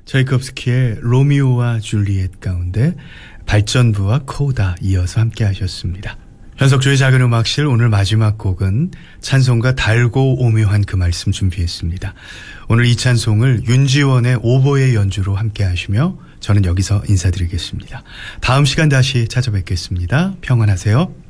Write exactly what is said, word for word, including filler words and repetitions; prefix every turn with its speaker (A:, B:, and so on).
A: 차이콥스키의 로미오와 줄리엣 가운데 발전부와 코다 이어서 함께 하셨습니다. 현석주의 작은 음악실 오늘 마지막 곡은 찬송가 달고 오묘한 그 말씀 준비했습니다. 오늘 이 찬송을 윤지원의 오보의 연주로 함께 하시며 저는 여기서 인사드리겠습니다. 다음 시간 다시 찾아뵙겠습니다. 평안하세요.